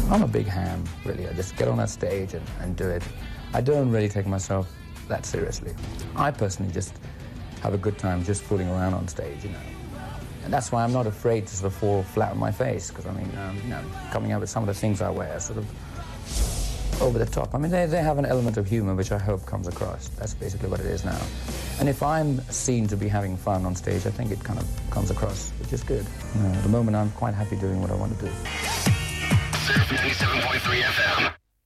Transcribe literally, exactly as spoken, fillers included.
I'm a big ham, really. I just get on that stage and, and do it. I don't really take myself that seriously. I personally just have a good time just fooling around on stage, you know. And that's why I'm not afraid to sort of fall flat on my face, because, I mean, um, you know, coming up with some of the things I wear sort of over the top. I mean, they, they have an element of humor which I hope comes across. That's basically what it is now. And if I'm seen to be having fun on stage, I think it kind of comes across, which is good. You know, at the moment, I'm quite happy doing what I want to do. Surf ninety-seven point three F M.